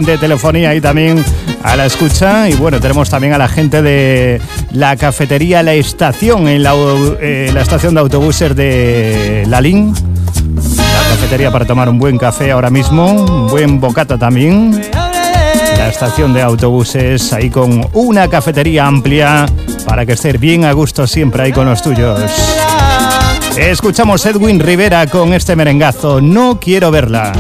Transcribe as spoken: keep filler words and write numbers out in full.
de telefonía y también a la escucha. Y bueno, tenemos también a la gente de la cafetería La Estación, en la, eh, la estación de autobuses de Lalín. La cafetería para tomar un buen café ahora mismo, un buen bocata también. La estación de autobuses ahí con una cafetería amplia para que estés bien a gusto siempre ahí con los tuyos. Escuchamos Edwin Rivera con este merengazo, No quiero verla.